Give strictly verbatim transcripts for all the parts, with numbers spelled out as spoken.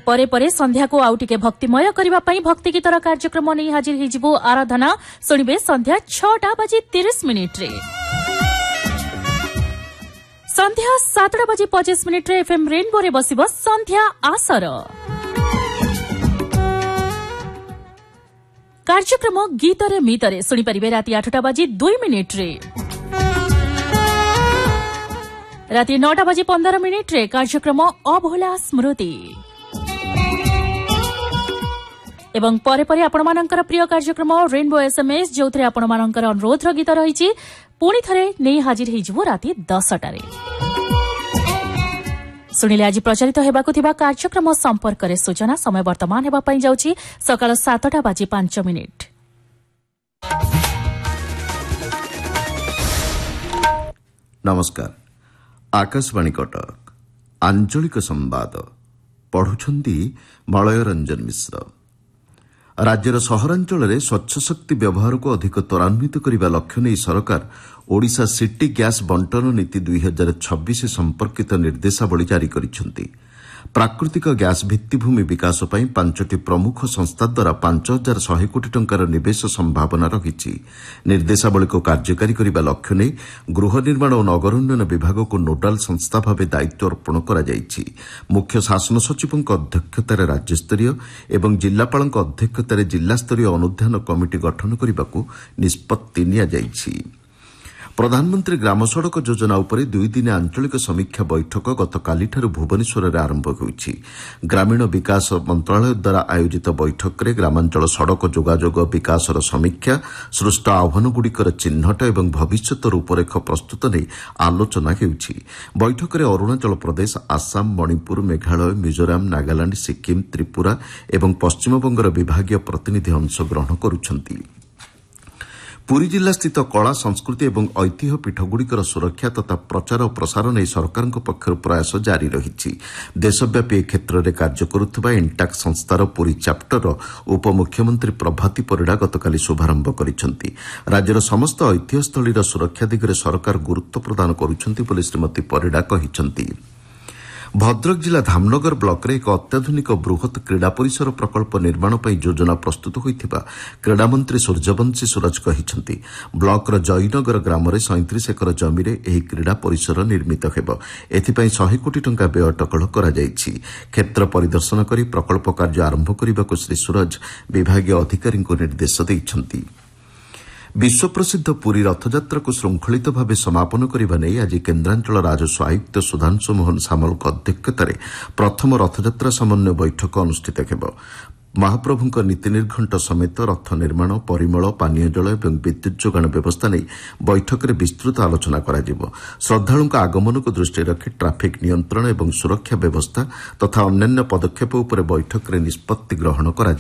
परे परे संध्या को आउ टिके भक्तिमय करबा पई भक्ति गीतर कार्यक्रम नै हाजिर हि जिवो आराधना सुनिबे संध्या छटा बजे तीस मिनिट रे। संध्या सातटा बजे पचास मिनिट रे एफएम रेनबो रे बसिबो संध्या आसर कार्यक्रम गीतरे मितरे सुनि परिबे राति आठटा बजे दुई मिनिट रे। राति नौटा बजे पंदर मिनिट रे कार्यक्रम अभोला स्मृति एवं परे परे आपण मानकर प्रिय कार्यक्रम रेनबो एसएमएस जोथरे आपण मानकर अनुरोध गीत रहिछि पुणी थरे नै हाजिर हेजिबो राति दसटा रे। सुनिले आज प्रचारित हेबाकु थिबा कार्यक्रम संपर्क रे सूचना समय वर्तमान हेबा पई जाउछि सकाळ सातटा बाजी पांच मिनिट। नमस्कार, आकाशवाणी कटक आंचलिक संवाद पढ़ुछंती मलय रंजन मिश्र। राज्यर सहरांचल में स्वच्छ शक्ति व्यवहार को अधिक त्वरान्वित करने लक्ष्य नहीं सरकार ओडिशा सिटी गैस बंटन नीति दुई हजार छब्बीस संपर्कित निर्देशावली जारी करिसेंती। प्राकृतिक गैस भित्तिभूमि विकास पर पांचटी प्रमुख संस्था द्वारा पांच हजार शहे कोटी टंकार निवेश संभावना रही। निर्देशावली को कार्यकारी करने लक्ष्य नहीं गृह निर्माण और नगर उन्नयन विभाग को नोडाल संस्था भाव दायित्व अर्पण कर मुख्य शासन सचिव अध्यक्षतार राज्यस्तरीय एवं जिलापाल अध्यक्षतार जिलास्तरीय अनुध्यान कमिटी गठन करने को निष्पत्ति निया जायछि। प्रधानमंत्री ग्राम सड़क योजना उपरे दुई दिन आंचलिक समीक्षा बैठक गतकालीठारु भुवनेश्वर में आरंभ होइछि। ग्रामीण विकास मंत्रालय द्वारा आयोजित बैठक में ग्रामांचल सड़क जोगाजोग विकासर समीक्षा सृष्ट आह्वानगुड़िकर चिन्हट और भविष्यत रूपरेख प्रस्तुत नहीं आलोचना होइछि। बैठक में अरुणाचल प्रदेश, आसाम, मणिपुर, मेघालय, मिजोराम, नागालैंड, सिक्किम, त्रिपुरा और पश्चिमबंगर विभागीय प्रतिनिधि अंशग्रहण करुछंती। पुरी जिला स्थित कला संस्कृति और ऐतिह्य पीठगुड़िकर सुरक्षा तथा प्रचार और प्रसार नहीं सरकार पक्षर प्रयास जारी रही। देशव्यापी ए क्षेत्र में कार्य करुवा इंटाक संस्थार पुरी चैप्टर उपमुख्यमंत्री प्रभाती परिड़ा गतकाली शुभारंभ करिसेंती। राज्यर समस्त ऐतिह्यस्थलीर सुरक्षा दिगरे सरकार गुरुत्व प्रदान करुछंती बोली श्रीमती परिड़ा कहिसेंती। भद्रक जिला धामनगर ब्लॉक रे एक अत्याधुनिक बृहत क्रीड़ा परिसर प्रकल्प निर्माण पर योजना प्रस्तुत होइथिबा क्रीड़ामंत्री सूर्यवंशी सूरज कहिसेंती। ब्लॉकर जयनगर ग्राम में सैंतीस एकर जमी रे एही क्रीड़ा परिसर निर्मित हेबो। एथिपई सौ कोटी टंका व्यय अटकल करा जायछि। क्षेत्र परिदर्शन करी प्रकल्प कार्य आरंभ करबाकू श्री सूरज विभागीय अधिकारी को निर्देश दैछंती। विश्व प्रसिद्ध पुरी रथयात्रा को श्रृंखलित भाव समापन करने नहीं आज केन्द्रांचल राजस्व आयुक्त सुधांशु मोहन सामल अध्यक्षतार प्रथम रथयात्रा समन्वय बैठक अनुष्ठित हेब। महाप्रभुଙ୍କ नीति निर्घंट समेत रथ निर्माण, परिमल, पानीय जल और विद्युत जोगाण व्यवस्था नहीं बैठक में विस्तृत आलोचना करा। श्रद्धालुओं आगमन को दृष्टि रखी ट्राफिक नियंत्रण और सुरक्षा व्यवस्था तथा अन्यान्य पदक्षेप उपर बैठक में निष्पत्ति ग्रहण करा।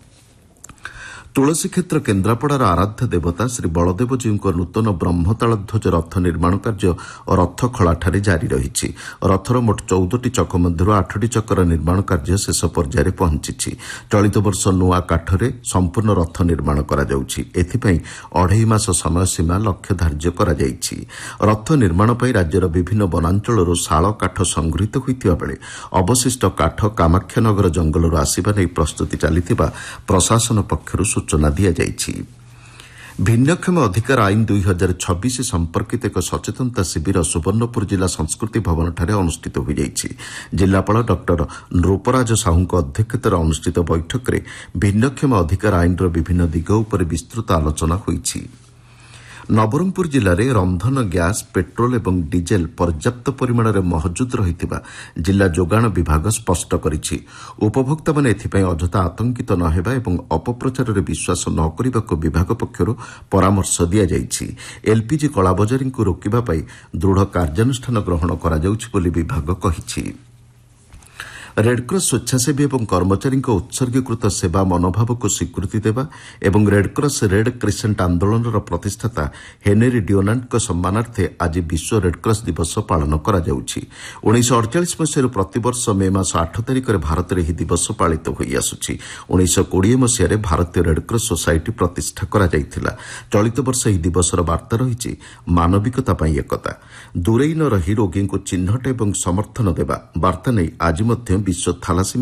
तुलसी क्षेत्र केन्द्रापड़ार आराध्य देवता श्री बलदेवजी को नूतन ब्रह्मतालध्वज रथ निर्माण कार्य और रथ खलाठारे जारी रही। रथर मोट चौदह चक मध्य आठटी चकर निर्माण कार्य शेष पर्यायर पहुंची। चलित वर्ष नुआ काठरे संपूर्ण रथ निर्माण करा जाउछि। एथिपई अढ़ाई मास समय सीमा लक्ष्य धार्य करा जाइछि। रथ निर्माण पर राज्यर विभिन्न वनांचल शाल काठ संगृहीत होइतिबा बेले अवशिष्ट काठ कामाख्यानगर जंगलरू आसिबा नै प्रस्तुति चलिथिबा प्रशासन पक्षरु सूचना दिया जाइछि। भिन्नक्षम अधिकार आईन दुई हजार छब्बीस संपर्कित एक सचेतनता शिविर सुवर्णपुर जिला संस्कृति भवन ठारे अनुष्ठित हो जाइछि। जिलापाल डॉक्टर नृपराज साहू अध्यक्षतार अनुष्ठित बैठक में भिन्नक्षम अधिकार आईन विभिन्न दिग उपर विस्तृत आलोचना होइछि। नवरंगपुर जिले में रंधन गैस, पेट्रोल और डीजेल पर्याप्त परिमाण में महजुद रही जिला जोगाण विभाग स्पष्ट करिछि। उपभोक्ता माने एथिपई अଯଥା आतंकित न हेबा एवं अपप्रचार में विश्वास न करने को विभाग पक्षरु परामर्श दिया जाइछि। एलपीजी कलाबजारी को रोकिबा पई दृढ़ कार्यानुष्ठान ग्रहण करा जाउछि बोली विभाग कहिछि। रेडक्रॉस स्वेच्छासेवी और कर्मचारी उत्सर्गीकृत सेवा मनोभाव को स्वीकृति देवा एवं रेडक्रॉस रेड क्रिसेंट आंदोलन प्रतिष्ठाता हेनरी डिओनांट सम्मानार्थे आज विश्व रेडक्रॉस दिवस पालन करा जाउछि। उन्नीस अड़चाश मसीह प्रतिवर्ष मे मास आठ तारिख में भारत में यह दिवस पालित होई आसुछि। उन्नीस कोड़े मसीह भारतीय रेडक्रॉस सोसाइटी प्रतिष्ठा करा जाइथिला। चलित वर्ष यह दिवसर वार्ता रही मानविकता पई एकता, दूरेई न रही रोगी को चिन्हट एवं समर्थन देवा। वार्ता नहीं आज विश्व थैलासेमिया